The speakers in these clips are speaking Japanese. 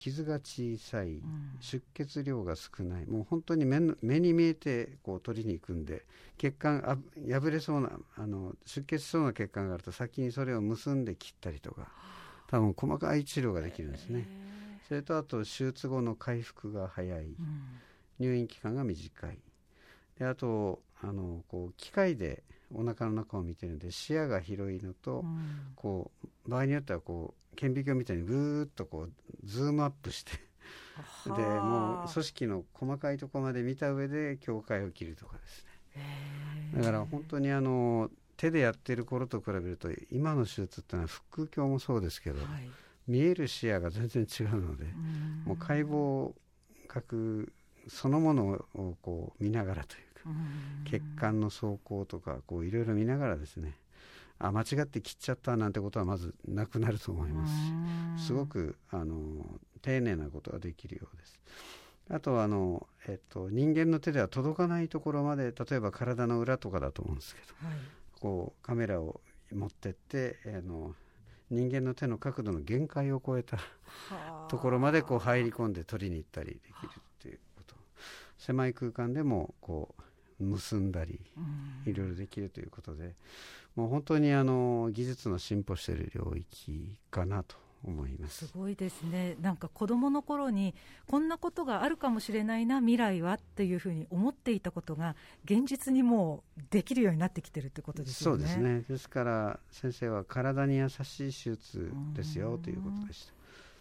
傷が小さい、出血量が少ない、もう本当に目に見えてこう取りに行くんで、血管破れそうな出血しそうな血管があると先にそれを結んで切ったりとか、多分細かい治療ができるんですね。それとあと手術後の回復が早い、入院期間が短いで、あとこう機械でお腹の中を見てるので視野が広いのと、こう場合によってはこう顕微鏡みたいにぐーっとこうズームアップしてでもう組織の細かいところまで見た上で境界を切るとかですね。だから本当に手でやってる頃と比べると今の手術ってのは腹腔鏡もそうですけど、見える視野が全然違うので、もう解剖学そのものをこう見ながらというか、血管の走行とかこういろいろ見ながらですね、間違って切っちゃったなんてことはまずなくなると思いますし、すごく丁寧なことができるようです。あと人間の手では届かないところまで、例えば体の裏とかだと思うんですけど、こうカメラを持ってって人間の手の角度の限界を超えたところまでこう入り込んで取りに行ったりできるっていうこと、狭い空間でもこう結んだりいろいろできるということで、もう本当に技術の進歩している領域かなと思います。 すごいですね。なんか子どもの頃にこんなことがあるかもしれないな未来はっていうふうに思っていたことが現実にもうできるようになってきてるってことですよね。 そうですね。ですから先生は体に優しい手術ですよということでした。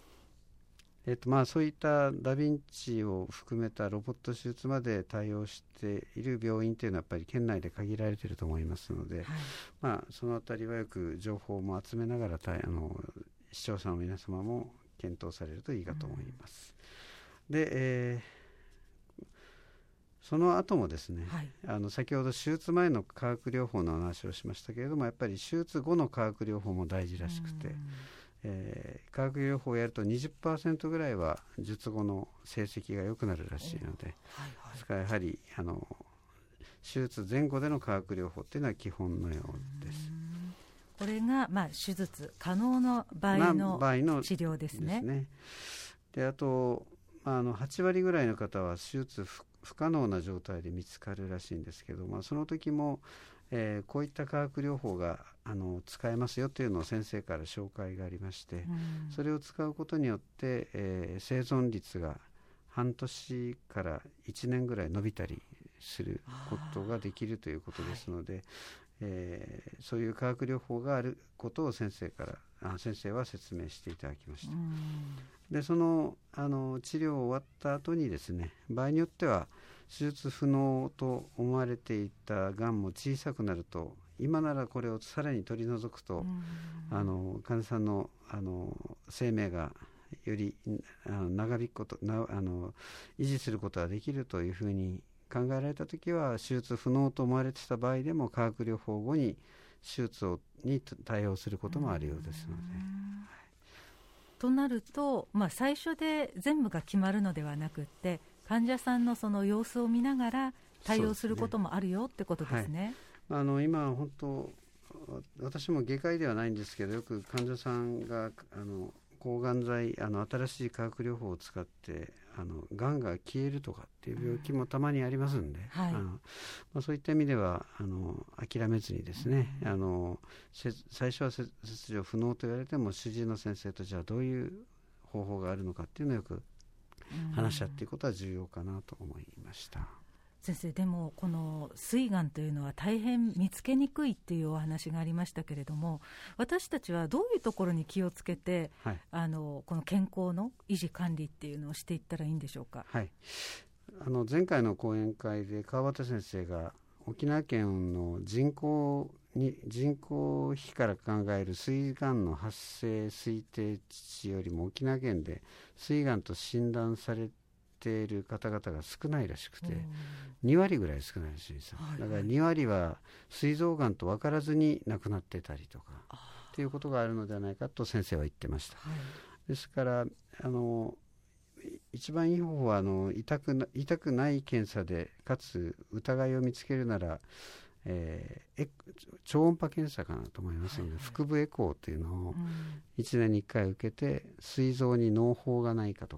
そういったダヴィンチを含めたロボット手術まで対応している病院というのはやっぱり県内で限られていると思いますので、そのあたりはよく情報も集めながら視聴者の皆様も検討されるといいかと思います。で、その後もですね、先ほど手術前の化学療法の話をしましたけれども、やっぱり手術後の化学療法も大事らしくて、化学療法をやると 20% ぐらいは術後の成績が良くなるらしいので、ですからやはり手術前後での化学療法っていうのは基本のようです。 これが、手術可能の場合の治療ですね。 であと、8割ぐらいの方は手術不可能な状態で見つかるらしいんですけど、その時も、こういった化学療法が使えますよというのを先生から紹介がありまして、それを使うことによって、生存率が半年から1年ぐらい伸びたりすることができるということですので、そういう化学療法があることを先生は説明していただきました。でその治療終わった後にですね、場合によっては手術不能と思われていたがんも小さくなると、今ならこれをさらに取り除くと患者さんの生命がより長引くこと維持することができるというふうに考えられたときは、手術不能と思われていた場合でも化学療法後に手術に対応することもあるようですので。 となると、最初で全部が決まるのではなくって、患者さんのその様子を見ながら対応することもあるよってことですね。 今本当私も外科医ではないんですけど、よく患者さんが抗がん剤新しい化学療法を使ってがんが消えるとかっていう病気もたまにありますんで、そういった意味では諦めずにですね、最初は切除不能と言われても主治医の先生とじゃあどういう方法があるのかっていうのをよく話し合っていくことは重要かなと思いました。 先生、でもこの膵がんというのは大変見つけにくいっていうお話がありましたけれども、私たちはどういうところに気をつけて、この健康の維持管理っていうのをしていったらいいんでしょうか。 前回の講演会で川端先生が沖縄県の人口比から考える膵がんの発生推定値よりも沖縄県で膵がんと診断されている方々が少ないらしくて、2割ぐらい少ないらしいんですよ。だから2割は膵臓がんと分からずに亡くなってたりとかっていうことがあるのではないかと先生は言ってました。ですから一番いい方法は痛くない検査でかつ疑いを見つけるなら、 超音波検査かなと思いますので、腹部エコーっていうのを1年に1回受けて、膵臓に嚢胞がないかと